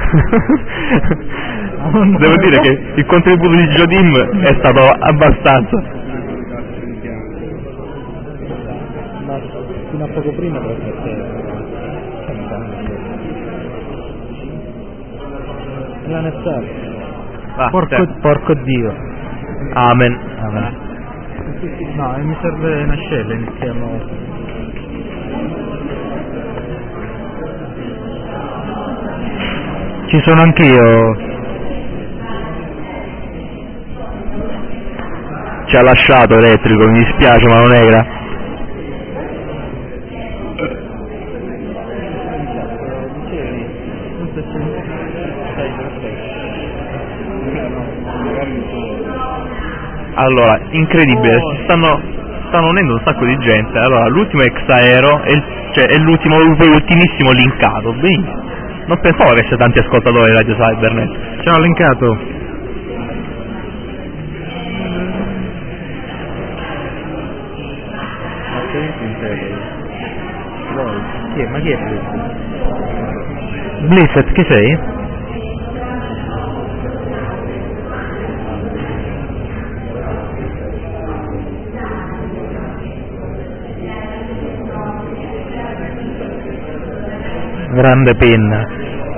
Devo dire che il contributo di Jodim è stato abbastanza. Ma fino a poco prima perché la nessere. Porco Dio. Amen. No, mi serve una scella, iniziamo. Ci sono anch'io. Ci ha lasciato Elettrico, mi dispiace ma non era. Allora, incredibile, stanno unendo un sacco di gente. Allora, l'ultimo exaero è l'ultimo, ultimissimo linkato. Benissimo. Non pensavo avesse tanti ascoltatori Radio Cybernet. Ciao linkato. Ma chi è Blizzard? Chi sei? Grande pinna.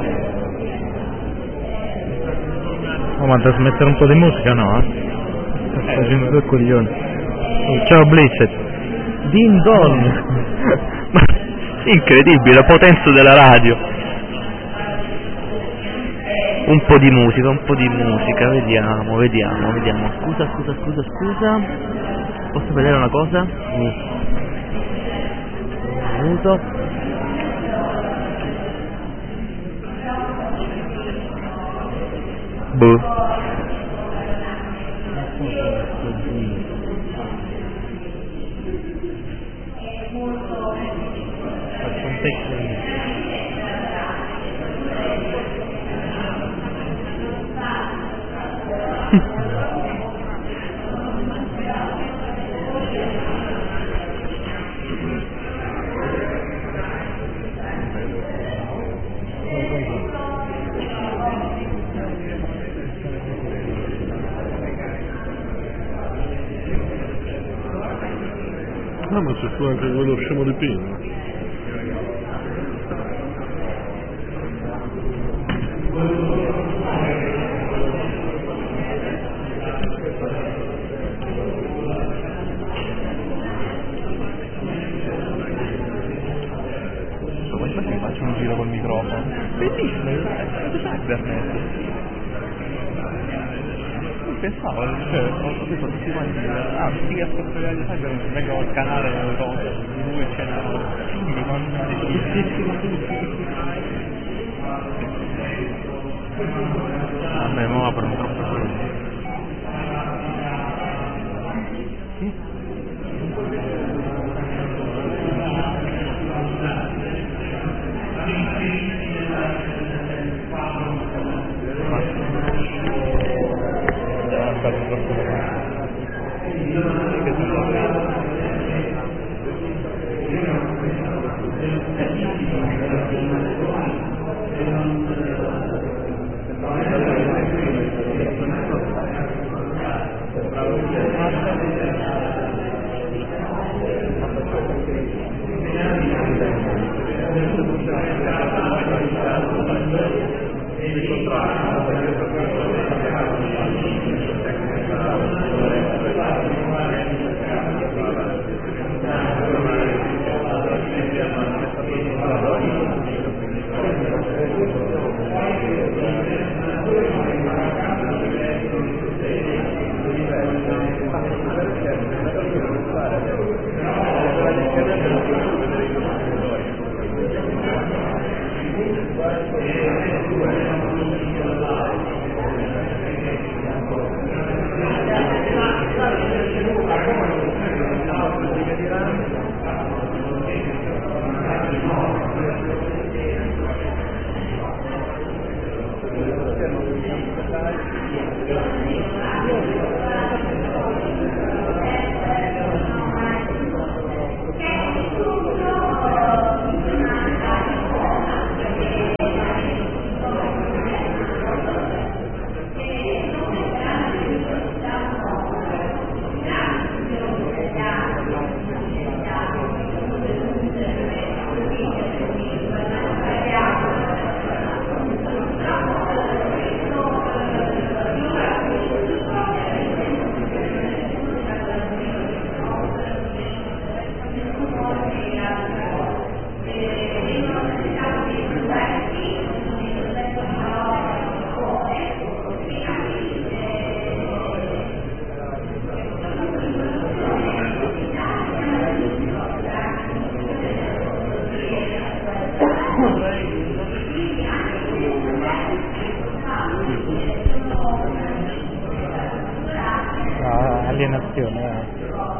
Oh, ma da smettere un po' di musica, no? Sto facendo due coglioni. Oh, ciao Blizzard. Din don. Incredibile, la potenza della radio. Un po' di musica, vediamo. Scusa. Posso vedere una cosa? Un minuto. Boh. No, ma c'è stato anche quello scemo di Pino. Questa che faccio un giro col microfono. Bellissimo, Cybernet. Pensavo, ho detto tutti quanti, sì, ascolto Radio Cybernet, vengo al canale di lui c'è Vabbè, mo aprono troppo. in azione.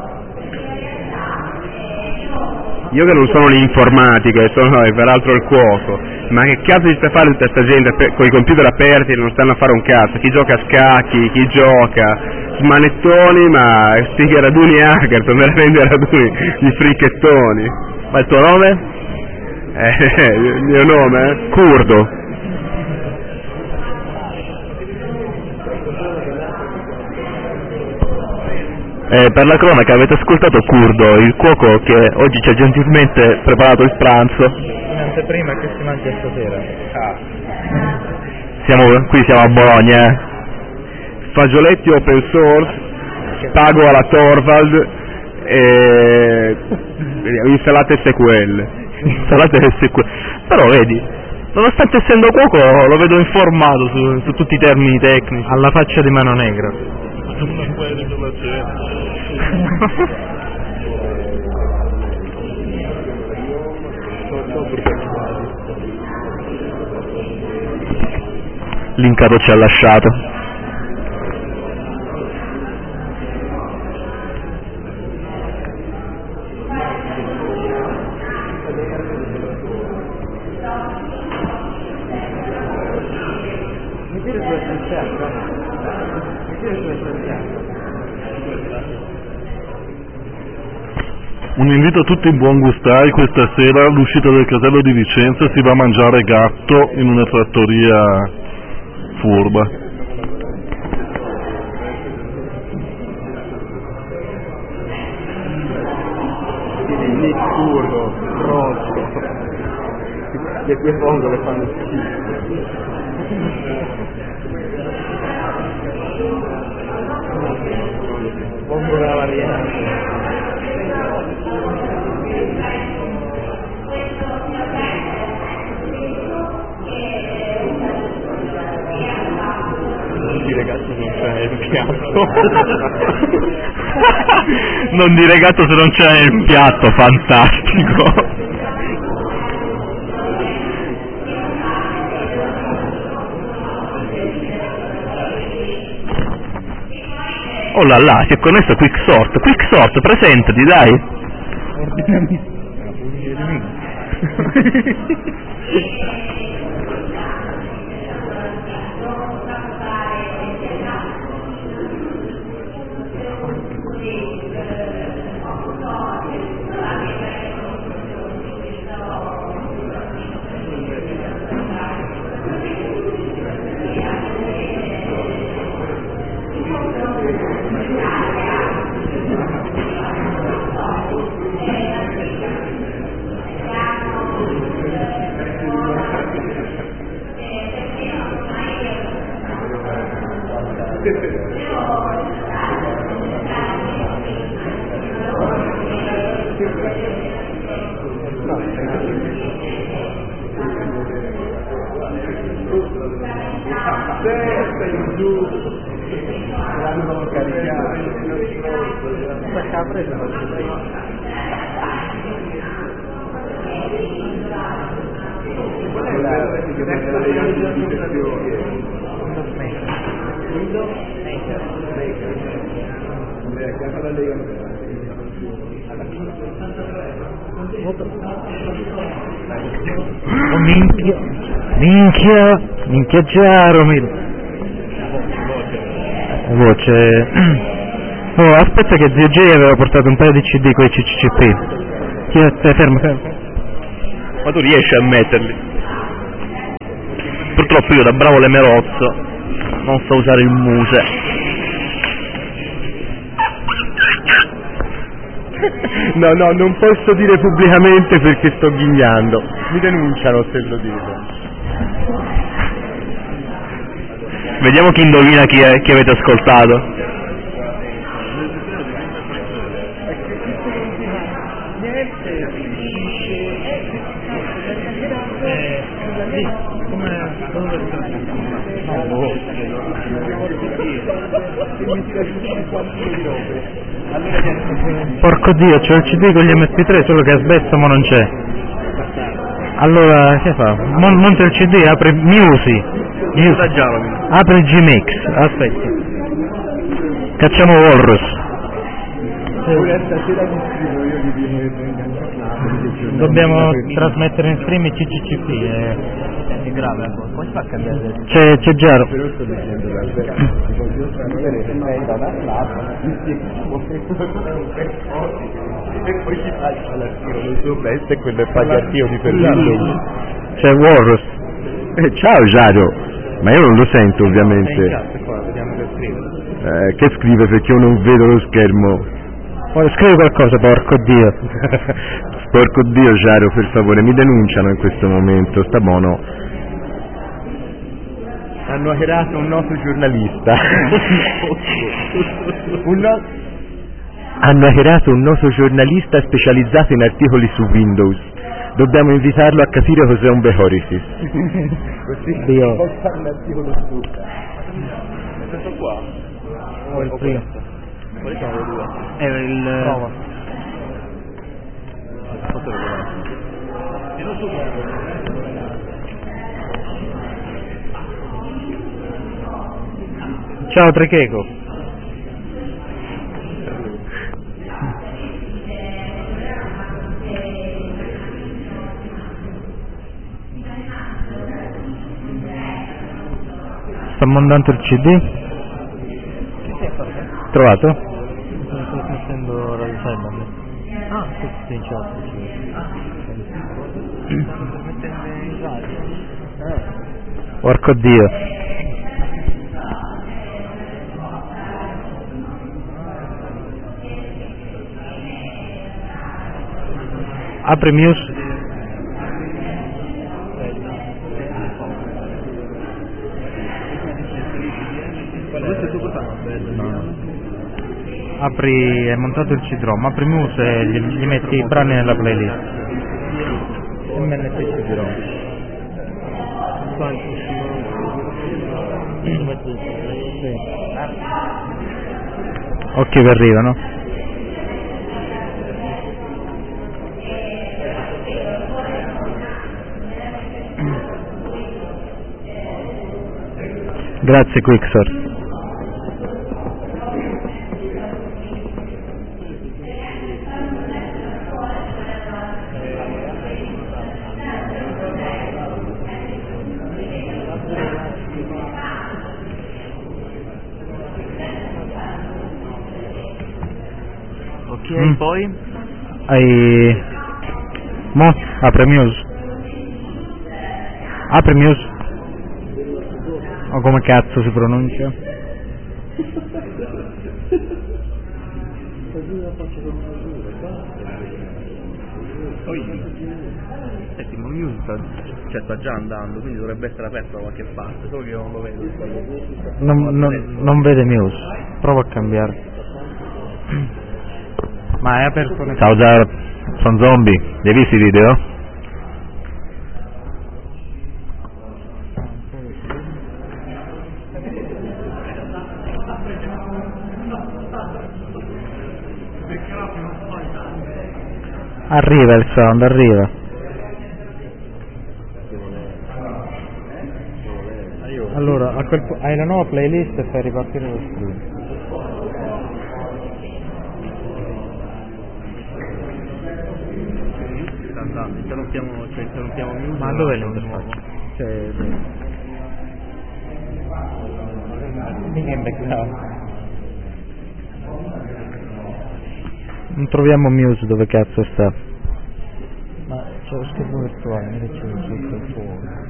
Io che non sono l'informatica e sono peraltro il cuoco, ma che cazzo ci sta a fare tutta sta gente con i computer aperti e non stanno a fare un cazzo? Chi gioca a scacchi, chi gioca smanettoni, ma sti raduni Hackerton, veramente raduni di fricchettoni. Ma il tuo nome? Il mio nome? Curdo. Per la cronaca avete ascoltato Curdo, il cuoco che oggi ci ha gentilmente preparato il pranzo. In anteprima che si mangia stasera? Qui siamo a Bologna, Fagioletti open source, pago alla Torvald e insalate SQL. Insalate SQL. Però vedi, nonostante essendo cuoco lo vedo informato su tutti i termini tecnici. Alla faccia di Mano Negra. L'incato ci ha lasciato. Un invito a tutti i buon gustai: questa sera all'uscita del casello di Vicenza si va a mangiare gatto in una trattoria furba. Curdo, rosco, che quelle vongole fanno schifo. Vongola variante. Non dire gatto se non c'è il piatto, fantastico. Oh là là, si è connesso Quicksort, presentati, dai. Ordinami. Oh, minchia Jaromir. Voce. Oh, aspetta che Zio J aveva portato un paio di CD con i CCCP. Fermo. Ma tu riesci a metterli? Purtroppo io da bravo lemerozzo non so usare il muse. No, non posso dire pubblicamente perché sto ghignando. Mi denunciano se lo dico. Vediamo chi indovina chi avete ascoltato. Porco Dio, c'ho il CD con gli MP3, solo che a Sbessamo non c'è. Allora, che fa? Monta il CD, apre Music. Apre Gmix, aspetta. Cacciamo Walrus. stasera mi scrivo, io gli dico che venga a Dobbiamo trasmettere in stream i CCCP. È grave, come si fa a cambiare? C'è Giaro. però sto dicendo la verità, ti voglio sapere se sei da una classe, e poi ci faccio l'archivio del suo pezzo e quello è pagliativo di Fernando. C'è Warros. Ciao Giaro, ma io non lo sento ovviamente. Qua, vediamo che scrive. Che scrive perché io non vedo lo schermo. Scrivi qualcosa, porco Dio. Porco Dio Giaro, per favore, mi denunciano in questo momento, sta buono. Hanno hackerato un noto giornalista. Hanno hackerato un noto giornalista specializzato in articoli su Windows. Dobbiamo invitarlo a capire cos'è un Behorisis. Così Dio. può fare un articolo su. Questo qua? O il primo. Quali sono le due? È il... Prova. Quanto lo Ciao Trecheco. Sta mandando il CD? Trovato? Sto trasmettendo la Cyber. Ah, questo in chat. Stanno trasmettendo in radio. Porco Dio. Apri Muse. Apri, hai montato il CD-ROM, apri Muse e gli metti i brani nella playlist. MNT CD-ROM. Occhio che arrivano. Grazie Quicksort. Ok, poi? Hai... Mo? Apri Muse. Apri Muse. O come cazzo si pronuncia? Senti, ma Muse sta già andando, quindi dovrebbe essere aperto da qualche parte, solo che io non lo vedo. Non vede Muse. Prova a cambiare. Ma è aperto nel... Ciao Giaro, sono zombie, li hai visti i video? Arriva il sound, arriva. Allora, hai la nuova playlist e fai ripartire lo stream. Sta andando, interrompiamo Muse. Ma dov'è l'interfaccia? Cioè... mica in background. Non troviamo Muse dove cazzo sta. Ma c'è lo schermo virtuale, mi dice sotto il fuoco.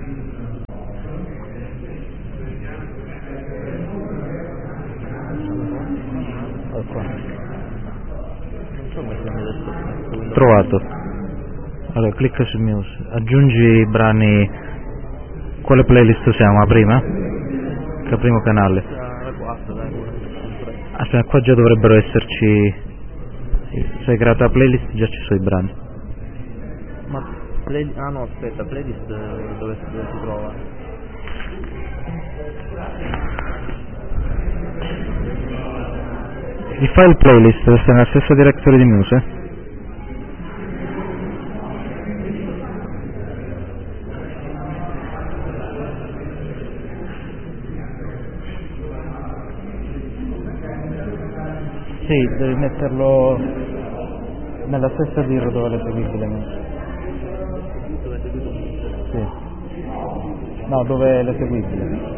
Trovato. Allora clicca su Muse, aggiungi i brani. Quale playlist siamo? La prima? Che è il primo canale? La quarta, dai. Aspetta, qua già dovrebbero esserci. Se hai creato la playlist già ci sono i brani. Ma ah no, aspetta, playlist dove si trova? Il file playlist sta nella stessa directory di Muse? Sì, devi metterlo nella stessa giro dove l'hai seguibile. Sì. No, dove l'hai seguibile.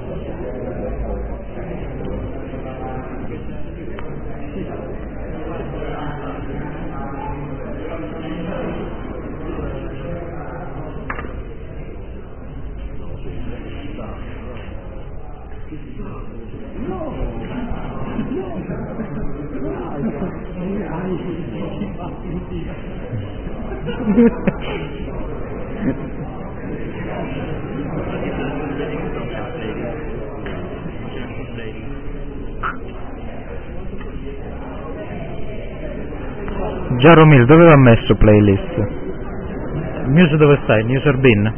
Jaromil, dove va messo playlist? Muse dove stai? User bin?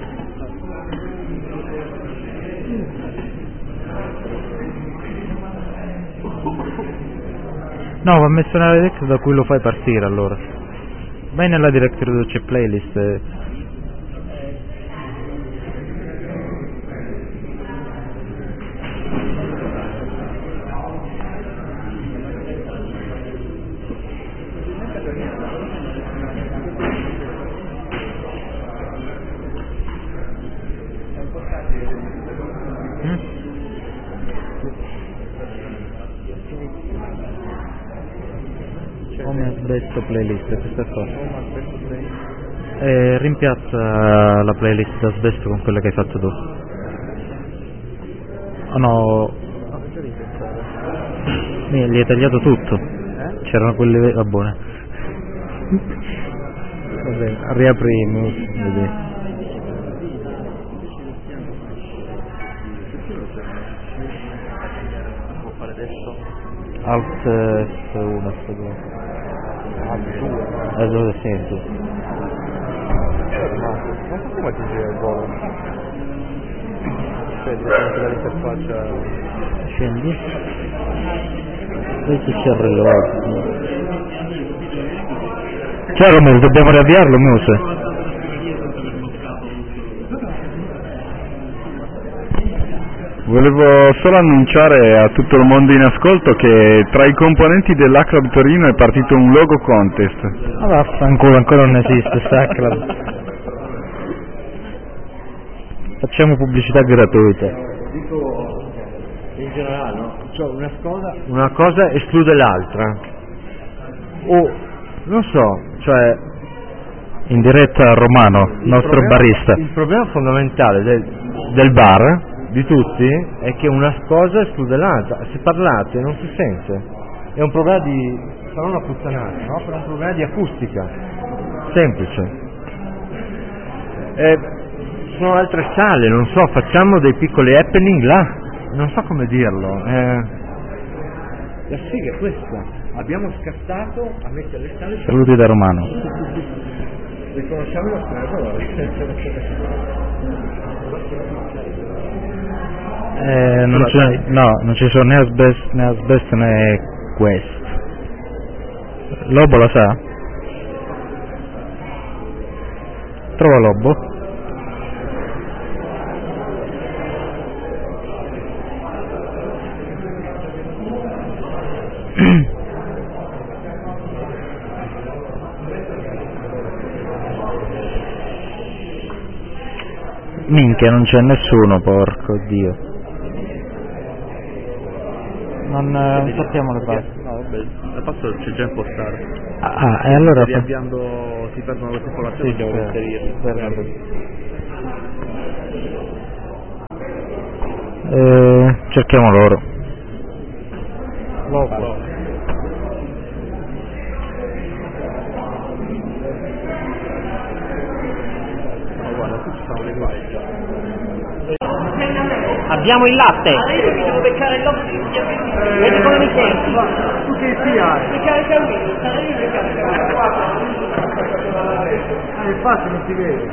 No, va messo nella directory da cui lo fai partire allora. Vai nella directory dove c'è playlist. Asbesto playlist, questa qua. Rimpiazza la playlist d'asbesto con quella che hai fatto tu. Oh no. Gli hai tagliato tutto. C'erano quelli. Va buone. Vabbè, riapri vedi. Alt F1 F2. Dove sento? Ma non so come ti gira il volo. Cioè, direttamente dall'interfaccia. Scendi. Questo c'è il reloj. Ciao Romero, dobbiamo riavviarlo, Muse. Volevo solo annunciare a tutto il mondo in ascolto che tra i componenti dell'Aclab Torino è partito un logo contest. Ah, vaffanculo, ancora non esiste Saclab. Facciamo pubblicità gratuita. Dico in generale, no? Cioè una cosa esclude l'altra. O non so, cioè In diretta a Romano, nostro barista. Il problema fondamentale del bar, di tutti, è che una cosa esclude l'altra. Se parlate non si sente. È un problema di, sarà una puttanata, no? Però è un problema di acustica. Semplice. Sono altre sale, non so, facciamo dei piccoli happening là. Non so come dirlo. La sfiga è questa. Abbiamo scattato a mettere le sale. Saluti da Romano. Riconosciamo lo spero. Non ci sono né asbesto né questo. Lobo la sa? Trova Lobo. Minchia, non c'è nessuno, porco Dio. Non sappiamo le parti. No, vabbè, la password c'è già impostata. E allora Riavviando si perdono queste informazioni, sì, devo inserirle. Cerchiamo loro. Lobo. Abbiamo il latte. Io mi devo beccare il latte. Vedi come mi senti? Tu che sia? Infatti non si vede.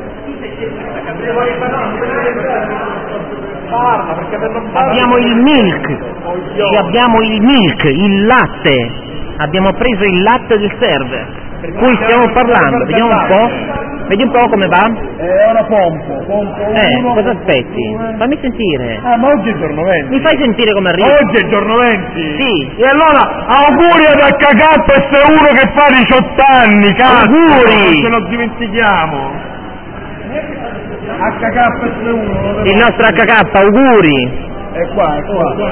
Abbiamo il milk. Abbiamo il milk, il latte. Abbiamo preso il latte del server. Per cui stiamo parlando. Vediamo un po'. Vedi un po' come va? Ora pompo uno. Cosa aspetti? Fammi sentire. Ma oggi è giorno 20. Mi fai sentire come arriva? Oggi è giorno 20? Sì. E allora auguri ad HKS1 che fa 18 anni, cazzo! Auguri! Non ce lo dimentichiamo! HKS1. Il nostro HK, auguri! È qua.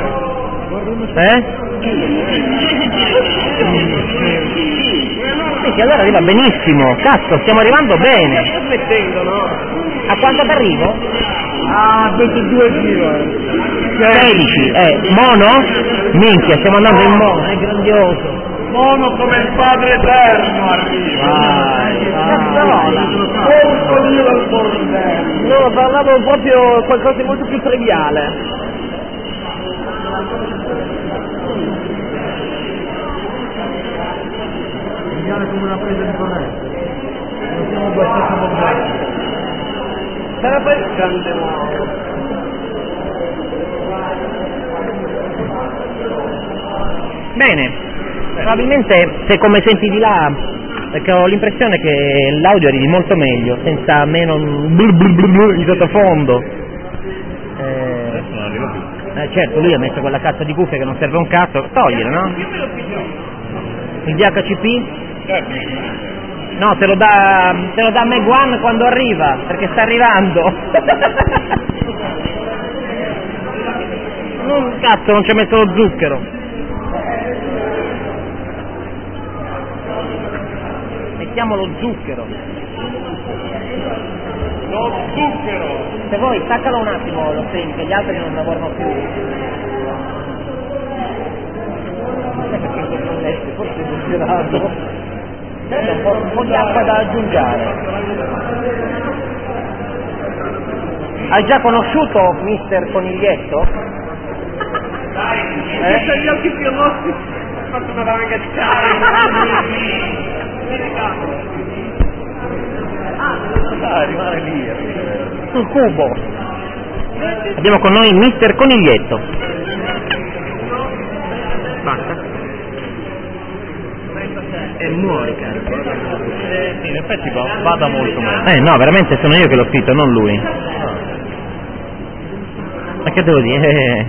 Sì, allora arriva benissimo, cazzo, stiamo arrivando bene. Sto smettendo, no? A quanto t'arrivo? Ah, 22 kg. 16, mono? Minchia, stiamo andando in mono, è grandioso. Mono come il Padre Eterno arriva. No, parlavo proprio qualcosa di molto più triviale. Come una presa di corrente. Non siamo abbastanza moderni. Sarà poi grande nuovo. Bene, probabilmente se come senti di là, perché ho l'impressione che l'audio arrivi molto meglio, senza meno di sottofondo. Adesso non arriva più. Certo, lui ha messo quella cazzo di cuffia che non serve un cazzo, togliela, no? Il DHCP? No, te lo dà Meg One quando arriva, perché sta arrivando. Cazzo, non ci ha messo lo zucchero. Mettiamo lo zucchero. Lo zucchero! Se vuoi, staccalo un attimo lo stream, che gli altri non lavorano più. Forse è esagerato. Un po' di acqua da aggiungere. Hai già conosciuto Mister Coniglietto? C'ha gli occhi più rossi. Ho fatto una ragazzata. Rimane lì. Sul cubo. Abbiamo con noi Mister Coniglietto. Basta. E muori, caro. Sì, in effetti vada molto meglio. No, veramente sono io che l'ho scritto, non lui. Ma che devo dire?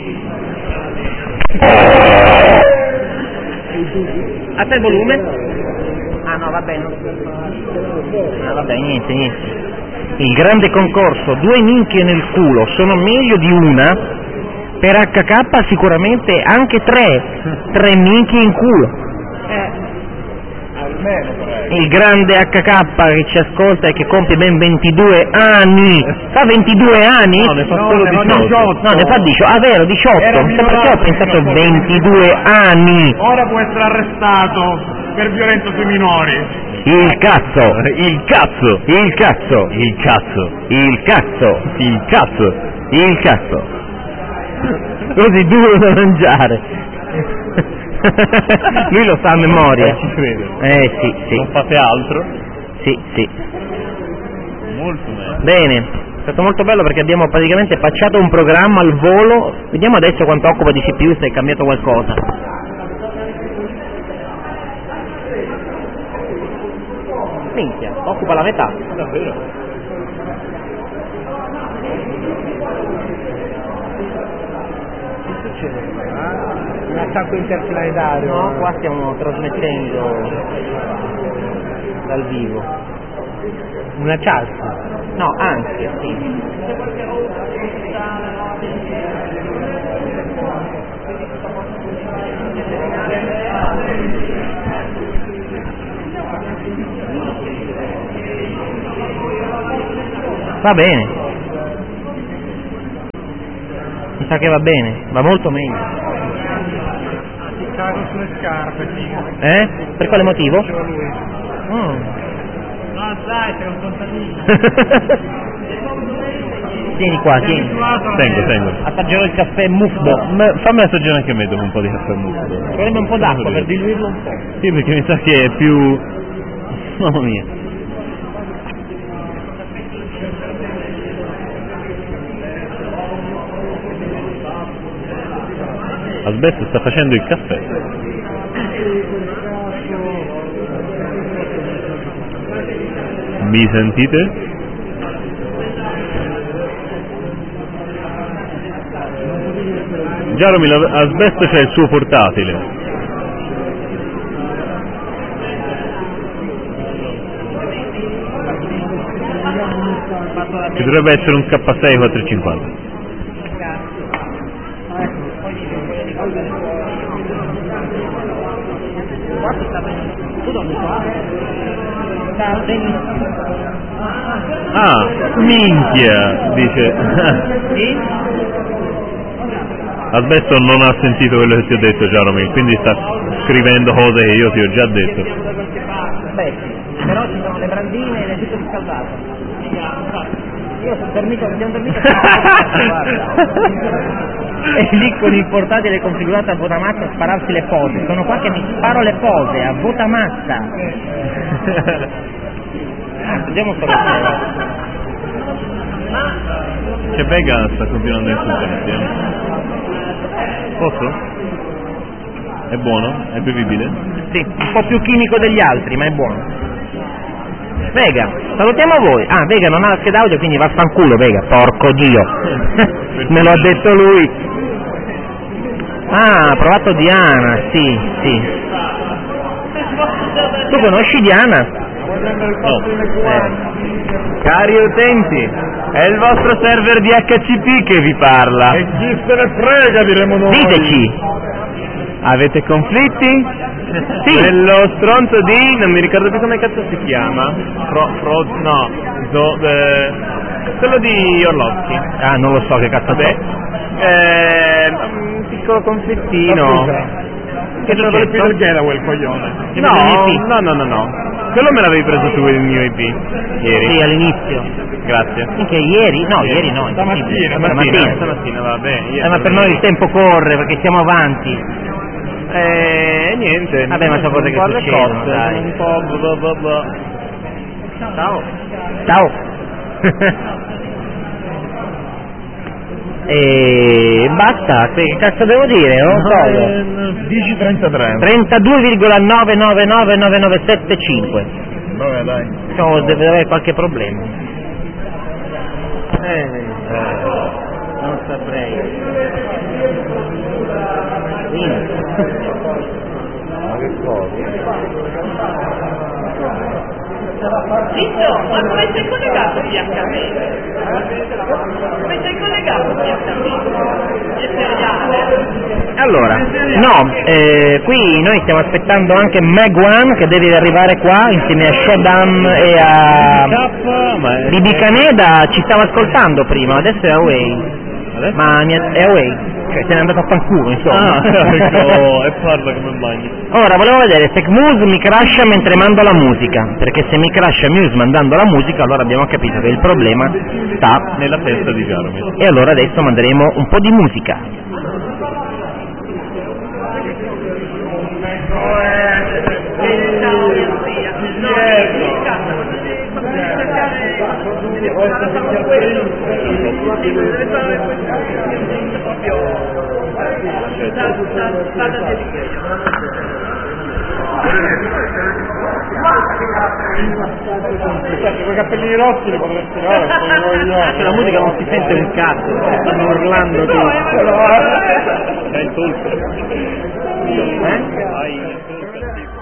A te il volume? Ah no, va bene. Ah, vabbè, niente. Il grande concorso, 2 minchie nel culo, sono meglio di una. Per HK sicuramente anche 3 minchie in culo. Il grande HK che ci ascolta e che compie ben 22 anni. Fa 22 anni? No, ne fa solo 18. No, ne fa 18. Ah, vero, 18. Perché ho pensato 22 anni? Ora può essere arrestato per violenza sui minori. Il cazzo. Così duro da mangiare. Lui lo sa a memoria. Ci credo. Sì. Non fate altro? Sì. Molto meglio. Bene, è stato molto bello perché abbiamo praticamente pacciato un programma al volo. Vediamo adesso quanto occupa di CPU, se è cambiato qualcosa. Minchia, occupa la metà. Davvero? Un attacco interplanetario. No, qua stiamo trasmettendo dal vivo. Una chat. No, anche, sì. Va bene. Mi sa che va bene, va molto meglio. Cago sulle scarpe, figa. Per quale motivo? No, dai, sei un contadino. Tieni qua, tieni. Tengo. Assaggerò il caffè muffo. Fammi assaggiare anche a me dopo un po' di caffè muffo. Ci vorrebbe un po' d'acqua per diluirlo un po'. Sì, perché mi sa che è più... Mamma mia. Asbesto sta facendo il caffè. Mi sentite? Jaromil, a sbesta c'è il suo portatile. Ci dovrebbe essere un K6 450. Ah, minchia, dice. Asbesto non ha sentito quello che ti ho detto, Jaromil, quindi sta scrivendo cose che io ti ho già detto. Beh sì, però ci sono le brandine ed è tutto riscaldato. Io sono dormito, abbiamo dormito e lì con il portatile configurato a Votamassa a spararsi le pose. Sono qua che mi sparo le pose a Votamassa. Vediamo sto C'è Vega sta continuando a insultarti. Posso? È buono? È bevibile? Sì, un po' più chimico degli altri, ma è buono. Vega, salutiamo voi. Ah, Vega non ha la scheda audio, quindi vaffanculo Vega, porco Dio. Me lo ha detto lui. Ah, ha provato Diana, sì, sì. Tu conosci Diana? No. Cari utenti, è il vostro server di HCP che vi parla. E chi se ne frega, diremo noi. Diteci. Avete conflitti? Sì. Quello stronzo di... non mi ricordo più come cazzo si chiama. Quello di Orlovsky. Ah, non lo so che cazzo Vabbè. Un piccolo conflittino. Che c'è le pile da quel coglione. No. Quello me l'avevi preso tu il mio IP ieri. Sì, all'inizio. Grazie. Che ieri? No, ieri no. Stamattina, vabbè. Ma per noi il tempo corre perché siamo avanti. Niente. Vabbè, ma sono cose che succedono, dai. Un po' Ciao. Ciao. E basta, che cazzo devo dire? Non so. Dici 33. 32,9999975. Vabbè, dai. Deve avere qualche problema. Non saprei. Ma che cosa? Ciccio, ma come sei collegato via HB? Come sei collegato via HB? È seriale? Allora, no, qui noi stiamo aspettando anche Meg One che deve arrivare qua insieme a Shodan e a Bibi Caneda. Ci stava ascoltando prima, adesso è away. Ma è away, cioè se n'è andato a fanculo, insomma. E parla come un bagno. Ora volevo vedere se Muse mi crasha mentre mando la musica, perché se mi crasha Muse mandando la musica allora abbiamo capito che il problema sta Nella testa di Jaromil. e allora adesso manderemo un po' di musica. Quei cappellini rossi li potresti tirare. La musica non si sente un cazzo, stanno urlando tutti. È il tulpo. Eh? Hai il tulpo.